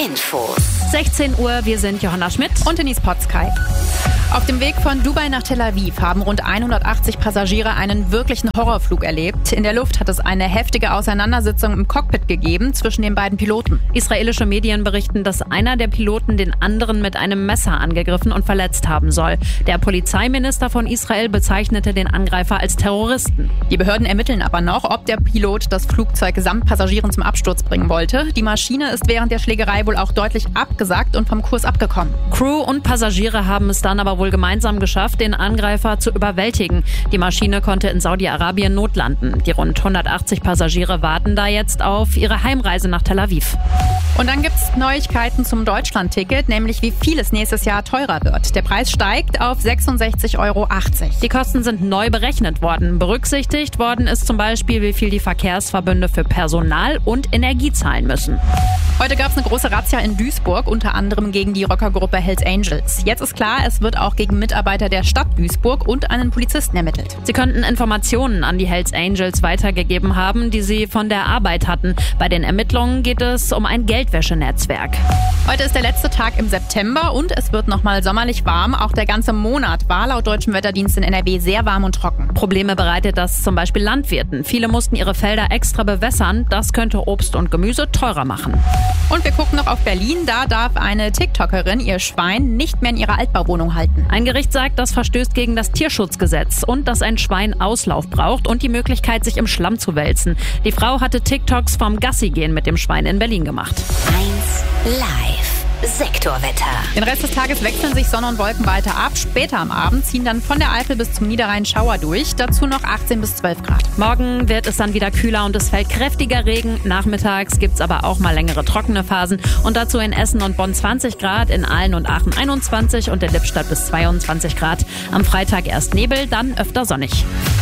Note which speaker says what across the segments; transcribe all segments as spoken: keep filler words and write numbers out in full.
Speaker 1: Infos.
Speaker 2: sechzehn Uhr, wir sind Johanna Schmidt
Speaker 3: und Denise Potzkei. Auf dem Weg von Dubai nach Tel Aviv haben rund hundertachtzig Passagiere einen wirklichen Horrorflug erlebt. In der Luft hat es eine heftige Auseinandersetzung im Cockpit gegeben zwischen den beiden Piloten.
Speaker 2: Israelische Medien berichten, dass einer der Piloten den anderen mit einem Messer angegriffen und verletzt haben soll. Der Polizeiminister von Israel bezeichnete den Angreifer als Terroristen.
Speaker 3: Die Behörden ermitteln aber noch, ob der Pilot das Flugzeug samt Passagieren zum Absturz bringen wollte. Die Maschine ist während der Schlägerei wohl auch deutlich abgesackt und vom Kurs abgekommen.
Speaker 2: Crew und Passagiere haben es dann aber wohl gemeinsam geschafft, den Angreifer zu überwältigen. Die Maschine konnte in Saudi-Arabien notlanden. Die rund hundertachtzig Passagiere warten da jetzt auf ihre Heimreise nach Tel Aviv.
Speaker 3: Und dann gibt's Neuigkeiten zum Deutschland-Ticket, nämlich wie viel es nächstes Jahr teurer wird. Der Preis steigt auf sechsundsechzig Euro achtzig.
Speaker 2: Die Kosten sind neu berechnet worden. Berücksichtigt worden ist zum Beispiel, wie viel die Verkehrsverbünde für Personal und Energie zahlen müssen.
Speaker 3: Heute gab es eine große Razzia in Duisburg, unter anderem gegen die Rockergruppe Hells Angels. Jetzt ist klar, es wird auch gegen Mitarbeiter der Stadt Duisburg und einen Polizisten ermittelt.
Speaker 2: Sie könnten Informationen an die Hells Angels weitergegeben haben, die sie von der Arbeit hatten. Bei den Ermittlungen geht es um ein Geldwäschenetzwerk.
Speaker 3: Heute ist der letzte Tag im September und es wird nochmal sommerlich warm. Auch der ganze Monat war laut deutschem Wetterdienst in N R W sehr warm und trocken.
Speaker 2: Probleme bereitet das zum Beispiel Landwirten. Viele mussten ihre Felder extra bewässern. Das könnte Obst und Gemüse teurer machen.
Speaker 3: Und wir gucken noch auf Berlin. Da darf eine TikTokerin ihr Schwein nicht mehr in ihrer Altbauwohnung halten.
Speaker 2: Ein Gericht sagt, das verstößt gegen das Tierschutzgesetz und dass ein Schwein Auslauf braucht und die Möglichkeit, sich im Schlamm zu wälzen. Die Frau hatte TikToks vom Gassigehen mit dem Schwein in Berlin gemacht.
Speaker 1: eins Live. Sektorwetter.
Speaker 3: Den Rest des Tages wechseln sich Sonne und Wolken weiter ab. Später am Abend ziehen dann von der Eifel bis zum Niederrhein Schauer durch. Dazu noch achtzehn bis zwölf Grad.
Speaker 2: Morgen wird es dann wieder kühler und es fällt kräftiger Regen. Nachmittags gibt's aber auch mal längere trockene Phasen. Und dazu in Essen und Bonn zwanzig Grad, in Aalen und Aachen einundzwanzig und in Lippstadt bis zweiundzwanzig Grad. Am Freitag erst Nebel, dann öfter sonnig.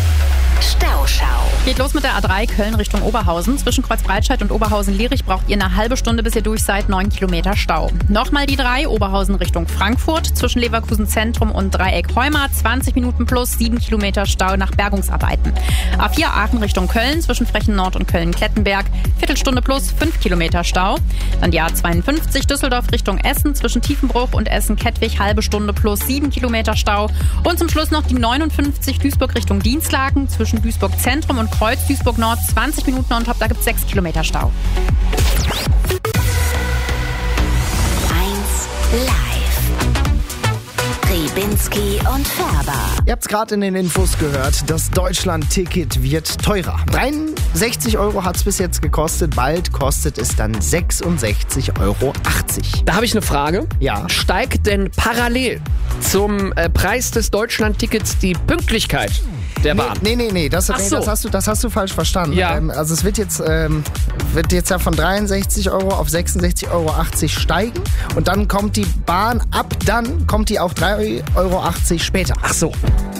Speaker 1: Stauschau.
Speaker 3: Geht los mit der A drei Köln Richtung Oberhausen. Zwischen Kreuzbreitscheid und Oberhausen-Lierich braucht ihr eine halbe Stunde, bis ihr durch seid. neun Kilometer Stau. Nochmal die drei Oberhausen Richtung Frankfurt. Zwischen Leverkusen Zentrum und Dreieck Heuma zwanzig Minuten plus sieben Kilometer Stau nach Bergungsarbeiten. A vier Aachen Richtung Köln. Zwischen Frechen Nord und Köln-Klettenberg. Viertelstunde plus fünf Kilometer Stau. Dann die A zweiundfünfzig Düsseldorf Richtung Essen. Zwischen Tiefenbruch und Essen-Kettwig halbe Stunde plus sieben Kilometer Stau. Und zum Schluss noch die neunundfünfzig Duisburg Richtung Dienstlaken. Zwischen Duisburg Zentrum und Kreuz Duisburg Nord zwanzig Minuten on top, da gibt es sechs Kilometer Stau.
Speaker 1: eins Live. Ribinski und Färber.
Speaker 4: Ihr habt es gerade in den Infos gehört, das Deutschland-Ticket wird teurer. dreiundsechzig Euro hat es bis jetzt gekostet, bald kostet es dann sechsundsechzig Euro achtzig.
Speaker 5: Da habe ich eine Frage.
Speaker 4: Ja.
Speaker 5: Steigt denn parallel zum äh, Preis des Deutschland-Tickets die Pünktlichkeit der Bahn?
Speaker 4: Nee, nee, nee, das,
Speaker 5: Ach
Speaker 4: nee
Speaker 5: so.
Speaker 4: das, hast, du, das hast du falsch verstanden.
Speaker 5: Ja.
Speaker 4: Ähm, also es wird jetzt, ähm, wird jetzt ja von dreiundsechzig Euro auf sechsundsechzig Euro achtzig steigen und dann kommt die Bahn, ab dann kommt die auch drei Euro achtzig später.
Speaker 5: Ach so.